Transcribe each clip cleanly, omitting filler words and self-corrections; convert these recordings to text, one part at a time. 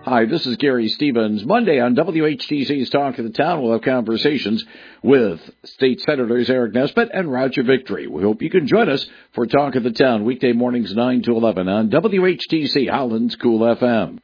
Hi, this is Gary Stevens. Monday on WHTC's Talk of the Town, we'll have conversations with State Senators Eric Nesbitt and Roger Victory. We hope you can join us for Talk of the Town, weekday mornings 9 to 11 on WHTC Holland's Cool FM.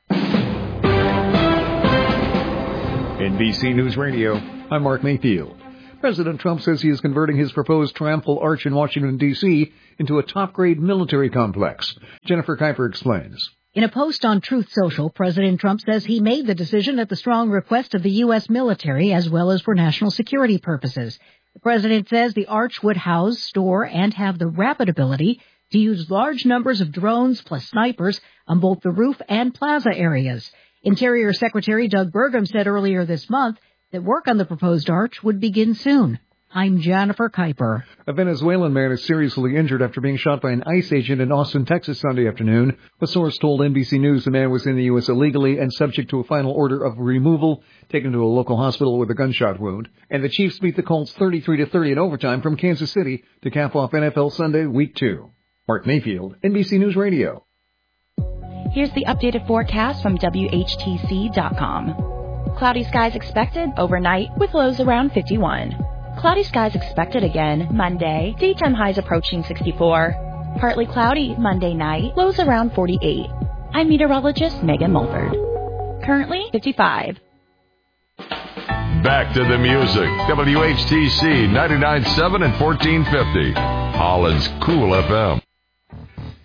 NBC News Radio, I'm Mark Mayfield. President Trump says he is converting his proposed Triumphal Arch in Washington, D.C. into a top-grade military complex. Jennifer Kuiper explains. In a post on Truth Social, President Trump says he made the decision at the strong request of the U.S. military as well as for national security purposes. The president says the arch would house, store, and have the rapid ability to use large numbers of drones plus snipers on both the roof and plaza areas. Interior Secretary Doug Burgum said earlier this month that work on the proposed arch would begin soon. I'm Jennifer Kuiper. A Venezuelan man is seriously injured after being shot by an ICE agent in Austin, Texas, Sunday afternoon. A source told NBC News the man was in the U.S. illegally and subject to a final order of removal, taken to a local hospital with a gunshot wound. And the Chiefs beat the Colts 33-30 in overtime from Kansas City to cap off NFL Sunday Week 2. Mark Mayfield, NBC News Radio. Here's the updated forecast from WHTC.com. Cloudy skies expected overnight with lows around 51. Cloudy skies expected again Monday, daytime highs approaching 64. Partly cloudy Monday night, lows around 48. I'm meteorologist Megan Mulford. Currently 55. Back to the music. WHTC 99.7 and 1450. Holland's Cool FM.